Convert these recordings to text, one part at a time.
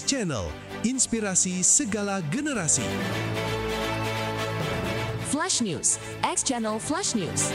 Channel, inspirasi segala generasi. Flash News, X Channel Flash News.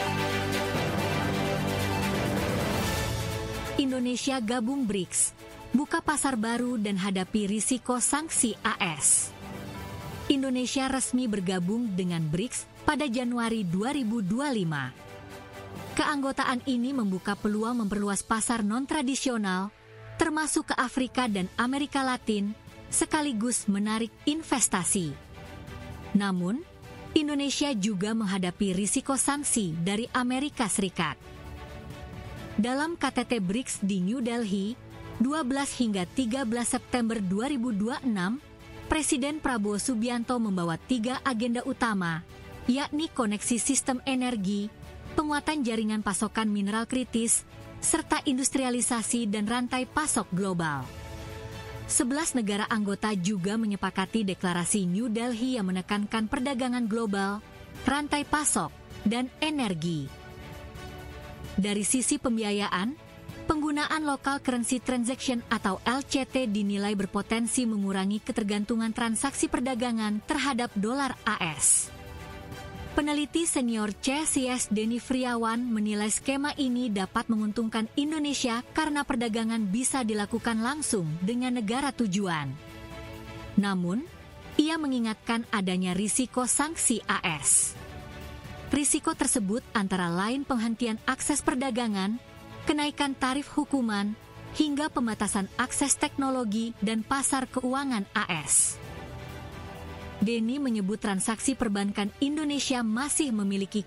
Indonesia gabung BRICS, buka pasar baru dan hadapi risiko sanksi AS. Indonesia resmi bergabung dengan BRICS pada Januari 2025. Keanggotaan ini membuka peluang memperluas pasar non-tradisional, termasuk ke Afrika dan Amerika Latin, sekaligus menarik investasi. Namun, Indonesia juga menghadapi risiko sanksi dari Amerika Serikat. Dalam KTT BRICS di New Delhi, 12 hingga 13 September 2026, Presiden Prabowo Subianto membawa 3 agenda utama, yakni koneksi sistem energi, penguatan jaringan pasokan mineral kritis, serta industrialisasi dan rantai pasok global. 11 negara anggota juga menyepakati deklarasi New Delhi yang menekankan perdagangan global, rantai pasok, dan energi. Dari sisi pembiayaan, penggunaan local currency transaction atau LCT dinilai berpotensi mengurangi ketergantungan transaksi perdagangan terhadap dolar AS. Peneliti senior CSIS Denny Friawan menilai skema ini dapat menguntungkan Indonesia karena perdagangan bisa dilakukan langsung dengan negara tujuan. Namun, ia mengingatkan adanya risiko sanksi AS. Risiko tersebut antara lain penghentian akses perdagangan, kenaikan tarif hukuman, hingga pembatasan akses teknologi dan pasar keuangan AS. Denny menyebut transaksi perbankan Indonesia masih memiliki